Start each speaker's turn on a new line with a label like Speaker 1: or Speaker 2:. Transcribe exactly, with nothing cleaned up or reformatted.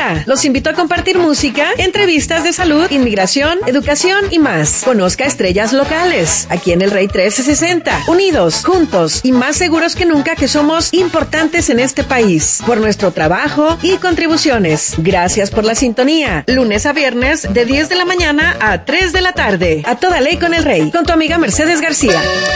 Speaker 1: García. Los invito a compartir música, entrevistas de salud, inmigración, educación y más. Conozca estrellas locales, aquí en el Rey trece sesenta. Unidos, juntos y más seguros que nunca que somos importantes en este país. Por nuestro trabajo y contribuciones. Gracias por la sintonía. Lunes a viernes de diez de la mañana a tres de la tarde. A toda ley con el Rey. Con tu amiga Mercedes García.